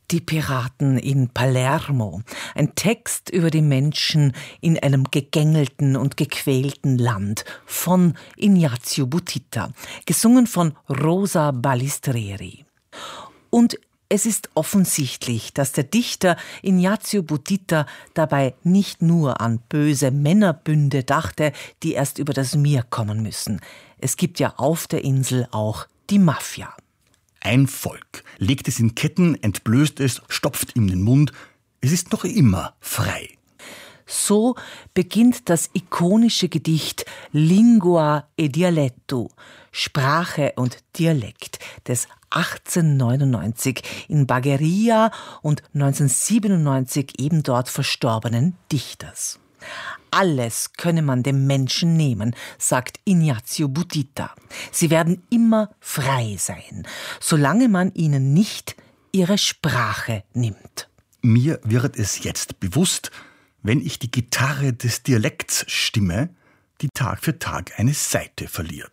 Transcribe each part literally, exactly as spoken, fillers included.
Die Piraten in Palermo. Ein Text über die Menschen in einem gegängelten und gequälten Land von Ignazio Buttitta, gesungen von Rosa Balistreri. Und es ist offensichtlich, dass der Dichter Ignazio Buttitta dabei nicht nur an böse Männerbünde dachte, die erst über das Meer kommen müssen. Es gibt ja auf der Insel auch die Mafia. Ein Volk legt es in Ketten, entblößt es, stopft ihm den Mund. Es ist noch immer frei. So beginnt das ikonische Gedicht Lingua e Dialetto, Sprache und Dialekt, des achtzehnhundertneunundneunzig in Bagheria und neunzehnhundertsiebenundneunzig eben dort verstorbenen Dichters. Alles könne man dem Menschen nehmen, sagt Ignazio Buttitta. Sie werden immer frei sein, solange man ihnen nicht ihre Sprache nimmt. Mir wird es jetzt bewusst, wenn ich die Gitarre des Dialekts stimme, die Tag für Tag eine Saite verliert.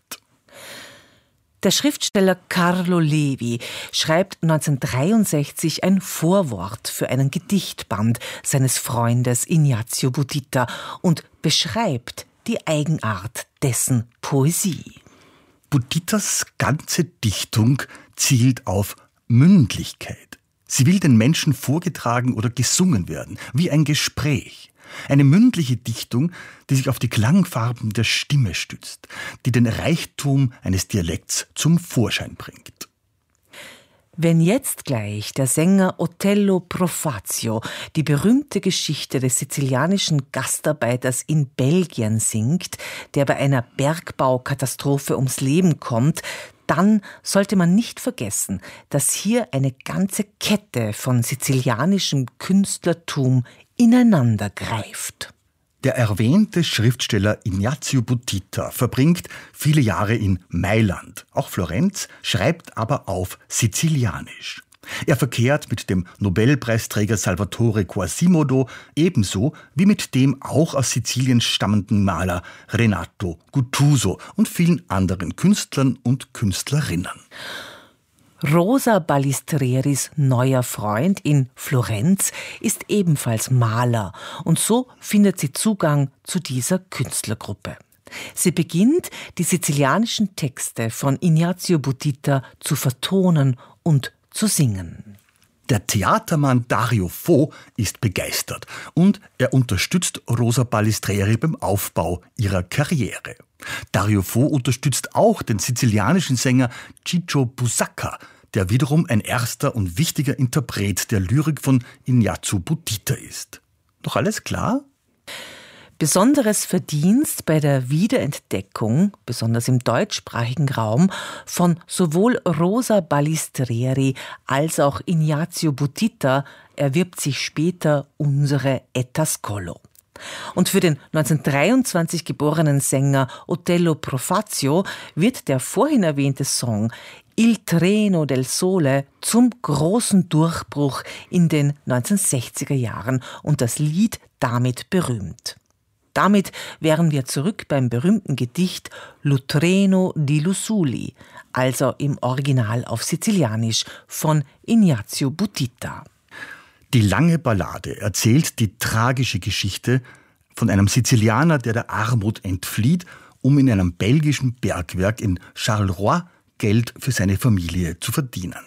Der Schriftsteller Carlo Levi schreibt neunzehnhundertdreiundsechzig ein Vorwort für einen Gedichtband seines Freundes Ignazio Buttitta und beschreibt die Eigenart dessen Poesie. Buttittas ganze Dichtung zielt auf Mündlichkeit. Sie will den Menschen vorgetragen oder gesungen werden, wie ein Gespräch. Eine mündliche Dichtung, die sich auf die Klangfarben der Stimme stützt, die den Reichtum eines Dialekts zum Vorschein bringt. Wenn jetzt gleich der Sänger Otello Profazio die berühmte Geschichte des sizilianischen Gastarbeiters in Belgien singt, der bei einer Bergbaukatastrophe ums Leben kommt, dann sollte man nicht vergessen, dass hier eine ganze Kette von sizilianischem Künstlertum ineinander greift. Der erwähnte Schriftsteller Ignazio Buttitta verbringt viele Jahre in Mailand, auch Florenz, schreibt aber auf Sizilianisch. Er verkehrt mit dem Nobelpreisträger Salvatore Quasimodo ebenso wie mit dem auch aus Sizilien stammenden Maler Renato Guttuso und vielen anderen Künstlern und Künstlerinnen. Rosa Balistreris neuer Freund in Florenz ist ebenfalls Maler und so findet sie Zugang zu dieser Künstlergruppe. Sie beginnt, die sizilianischen Texte von Ignazio Buttitta zu vertonen und zu singen. Der Theatermann Dario Fo ist begeistert und er unterstützt Rosa Balistreri beim Aufbau ihrer Karriere. Dario Fo unterstützt auch den sizilianischen Sänger Ciccio Busacca, der wiederum ein erster und wichtiger Interpret der Lyrik von Ignazio Buttitta ist. Noch alles klar? Besonderes Verdienst bei der Wiederentdeckung, besonders im deutschsprachigen Raum, von sowohl Rosa Balistreri als auch Ignazio Buttitta erwirbt sich später unsere Etascolo. Und für den neunzehnhundertdreiundzwanzig geborenen Sänger Otello Profazio wird der vorhin erwähnte Song Il Treno del Sole zum großen Durchbruch in den neunzehnhundertsechziger Jahren und das Lied damit berühmt. Damit wären wir zurück beim berühmten Gedicht L'Utreno di Lusuli, also im Original auf Sizilianisch von Ignazio Buttitta. Die lange Ballade erzählt die tragische Geschichte von einem Sizilianer, der der Armut entflieht, um in einem belgischen Bergwerk in Charleroi Geld für seine Familie zu verdienen.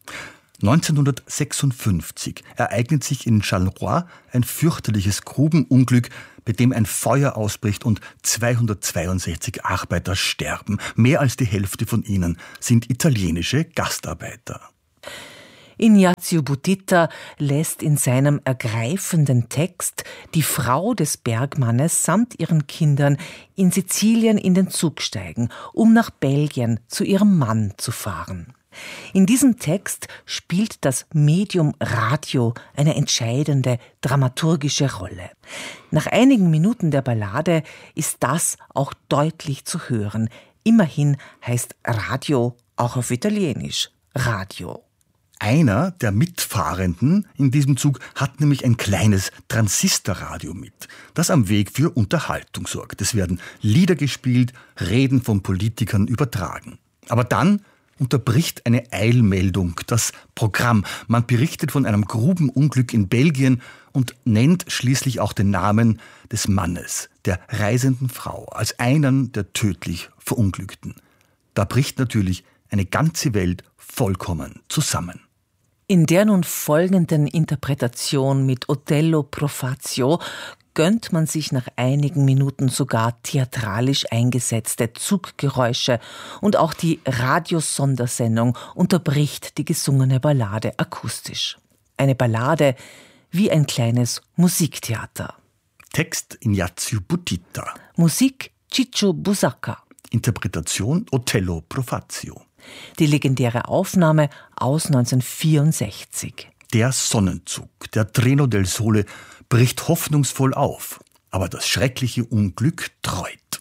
neunzehnhundertsechsundfünfzig ereignet sich in Charleroi ein fürchterliches Grubenunglück, bei dem ein Feuer ausbricht und zweihundertzweiundsechzig Arbeiter sterben. Mehr als die Hälfte von ihnen sind italienische Gastarbeiter. Ignazio Buttitta lässt in seinem ergreifenden Text die Frau des Bergmannes samt ihren Kindern in Sizilien in den Zug steigen, um nach Belgien zu ihrem Mann zu fahren. In diesem Text spielt das Medium Radio eine entscheidende dramaturgische Rolle. Nach einigen Minuten der Ballade ist das auch deutlich zu hören. Immerhin heißt Radio auch auf Italienisch Radio. Einer der Mitfahrenden in diesem Zug hat nämlich ein kleines Transistorradio mit, das am Weg für Unterhaltung sorgt. Es werden Lieder gespielt, Reden von Politikern übertragen. Aber dann unterbricht eine Eilmeldung das Programm. Man berichtet von einem Grubenunglück in Belgien und nennt schließlich auch den Namen des Mannes, der reisenden Frau, als einen der tödlich Verunglückten. Da bricht natürlich eine ganze Welt vollkommen zusammen. In der nun folgenden Interpretation mit Otello Profatio gönnt man sich nach einigen Minuten sogar theatralisch eingesetzte Zuggeräusche und auch die Radiosondersendung unterbricht die gesungene Ballade akustisch. Eine Ballade wie ein kleines Musiktheater. Text Ignazio Butita. Musik Ciccio Busacca. Interpretation Otello Profatio. Die legendäre Aufnahme aus neunzehnhundertvierundsechzig. Der Sonnenzug, der Treno del Sole, bricht hoffnungsvoll auf, aber das schreckliche Unglück treut.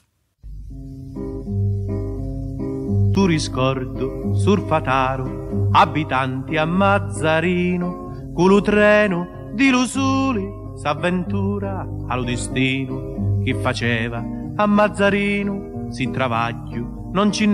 Tu riscordo surfataro, abitanti a Mazzarino, culu treno di Lusuli s'avventura allo destino, chi faceva a Mazzarino si travaglio non ci